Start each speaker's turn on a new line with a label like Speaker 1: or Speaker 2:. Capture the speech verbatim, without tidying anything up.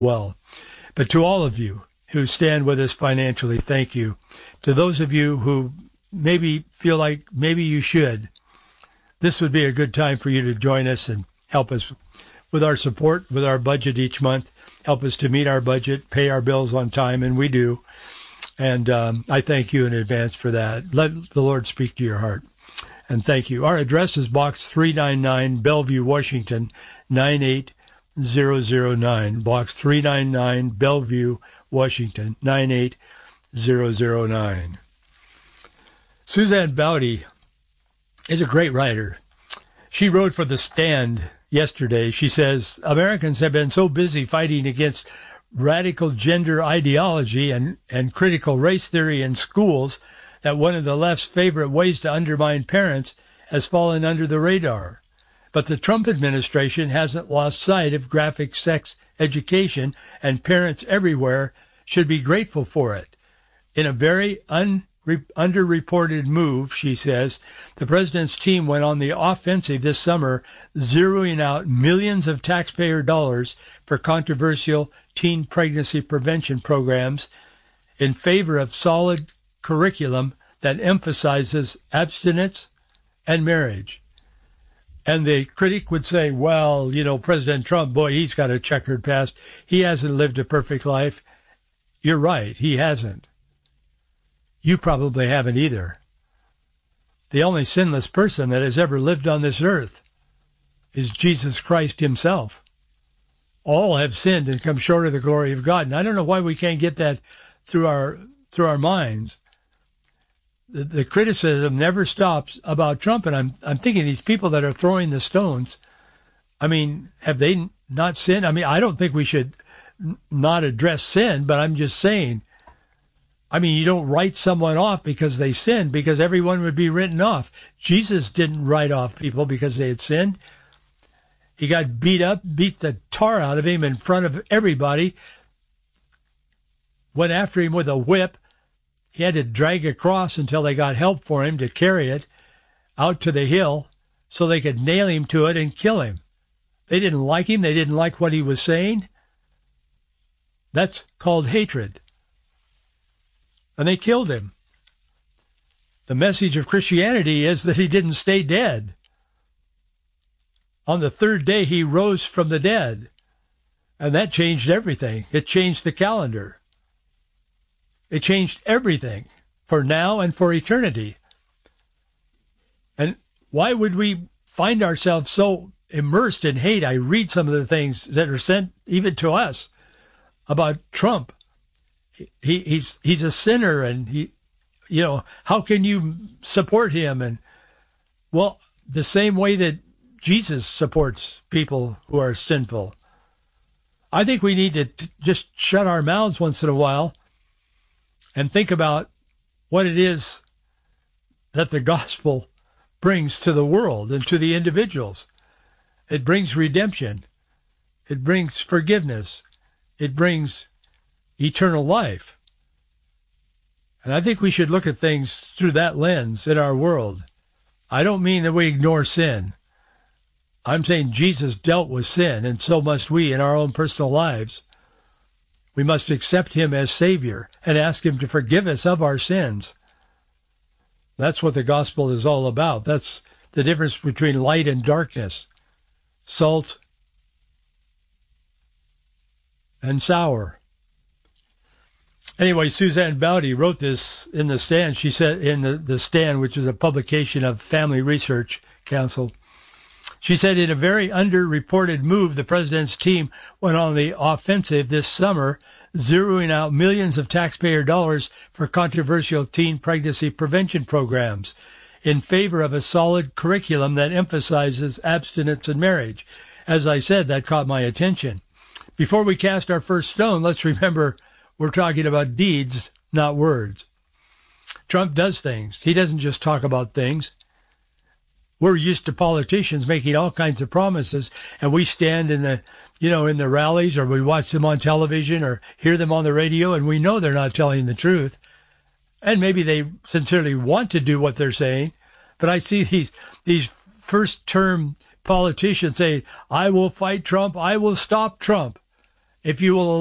Speaker 1: well. But to all of you who stand with us financially, thank you. To those of you who maybe feel like maybe you should, this would be a good time for you to join us and help us with our support, with our budget each month, help us to meet our budget, pay our bills on time, and we do. And um, I thank you in advance for that. Let the Lord speak to your heart. And thank you. Our address is Box three ninety-nine, Bellevue, Washington, nine eight zero zero nine. Box three ninety-nine, Bellevue, Washington, nine eight zero zero nine. Suzanne Bowdy is a great writer. She wrote for The Stand yesterday. She says, Americans have been so busy fighting against radical gender ideology and, and critical race theory in schools that one of the left's favorite ways to undermine parents has fallen under the radar. But the Trump administration hasn't lost sight of graphic sex education, and parents everywhere should be grateful for it. In a very un underreported move, she says, the president's team went on the offensive this summer, zeroing out millions of taxpayer dollars for controversial teen pregnancy prevention programs in favor of solid curriculum that emphasizes abstinence and marriage. And the critic would say, well, you know, President Trump, boy, he's got a checkered past. He hasn't lived a perfect life. You're right, he hasn't. You probably haven't either. The only sinless person that has ever lived on this earth is Jesus Christ himself. All have sinned and come short of the glory of God. And I don't know why we can't get that through our through our minds. The, the criticism never stops about Trump, and I'm I'm thinking these people that are throwing the stones, I mean, have they not sinned? I mean, I don't think we should n- not address sin, but I'm just saying, I mean, you don't write someone off because they sinned, because everyone would be written off. Jesus didn't write off people because they had sinned. He got beat up, beat the tar out of him in front of everybody, went after him with a whip. He had to drag a cross until they got help for him to carry it out to the hill so they could nail him to it and kill him. They didn't like him. They didn't like what he was saying. That's called hatred. And they killed him. The message of Christianity is that he didn't stay dead. On the third day, he rose from the dead. And that changed everything. It changed the calendar. It changed everything for now and for eternity. And why would we find ourselves so immersed in hate? I read some of the things that are sent even to us about Trump. He, he's he's a sinner, and he, you know, how can you support him? And well, the same way that Jesus supports people who are sinful. I think we need to t- just shut our mouths once in a while and think about what it is that the gospel brings to the world and to the individuals. It brings redemption. It brings forgiveness. It brings eternal life. And I think we should look at things through that lens in our world. I don't mean that we ignore sin. I'm saying Jesus dealt with sin, and so must we in our own personal lives. We must accept him as Savior and ask him to forgive us of our sins. That's what the gospel is all about. That's the difference between light and darkness, salt and sour. Anyway, Suzanne Bowdy wrote this in The Stand. She said in the, the Stand, which is a publication of Family Research Council, she said, in a very underreported move, the president's team went on the offensive this summer, zeroing out millions of taxpayer dollars for controversial teen pregnancy prevention programs in favor of a solid curriculum that emphasizes abstinence and marriage. As I said, that caught my attention. Before we cast our first stone, let's remember we're talking about deeds, not words. Trump does things. He doesn't just talk about things. We're used to politicians making all kinds of promises, and we stand in the, you know, in the rallies, or we watch them on television or hear them on the radio, and we know they're not telling the truth. And maybe they sincerely want to do what they're saying, but I see these these first-term politicians say, I will fight Trump, I will stop Trump. If you will